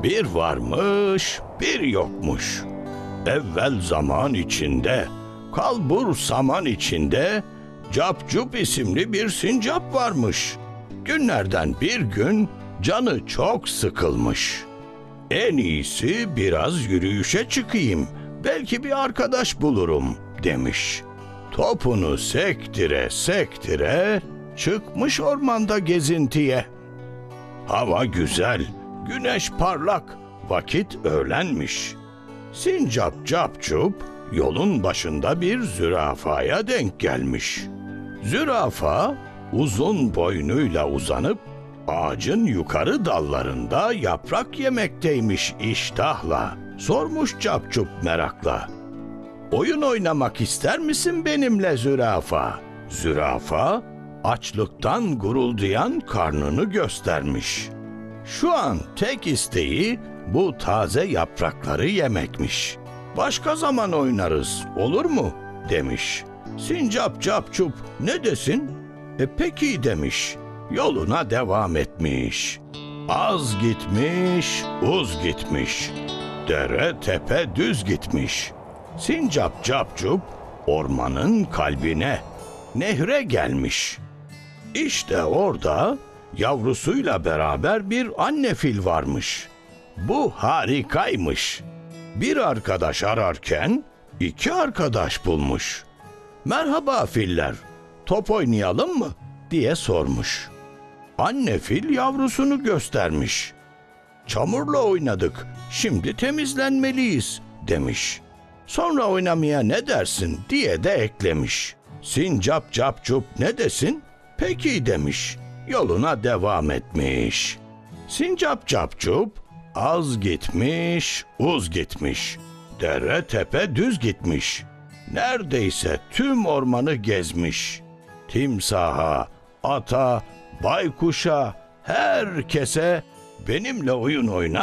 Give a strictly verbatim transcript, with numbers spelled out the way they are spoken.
Bir varmış, bir yokmuş. Evvel zaman içinde, kalbur saman içinde, Capcup isimli bir sincap varmış. Günlerden bir gün canı çok sıkılmış. En iyisi biraz yürüyüşe çıkayım, belki bir arkadaş bulurum demiş. Topunu sektire sektire çıkmış ormanda gezintiye. Hava güzel, güneş parlak, vakit öğlenmiş. Sincap Capcup yolun başında bir zürafaya denk gelmiş. Zürafa uzun boynuyla uzanıp ağacın yukarı dallarında yaprak yemekteymiş iştahla. Sormuş Capcup merakla. Oyun oynamak ister misin benimle zürafa? Zürafa açlıktan guruldayan karnını göstermiş. Şu an tek isteği bu taze yaprakları yemekmiş. Başka zaman oynarız, olur mu? Demiş. Sincap Capcup ne desin? E peki demiş. Yoluna devam etmiş. Az gitmiş, uz gitmiş. Dere tepe düz gitmiş. Sincap Capcup ormanın kalbine, nehre gelmiş. İşte orada yavrusuyla beraber bir anne fil varmış. Bu harikaymış. Bir arkadaş ararken iki arkadaş bulmuş. "Merhaba filler, top oynayalım mı?" diye sormuş. Anne fil yavrusunu göstermiş. "Çamurla oynadık, şimdi temizlenmeliyiz," demiş. "Sonra oynamaya ne dersin?" diye de eklemiş. Sincap Capcup ne desin? "Peki," demiş. Yoluna devam etmiş. Sincap Capcup az gitmiş, uz gitmiş. Dere tepe düz gitmiş. Neredeyse tüm ormanı gezmiş. Timsaha, ata, baykuşa, herkese "Benimle oyun oyna,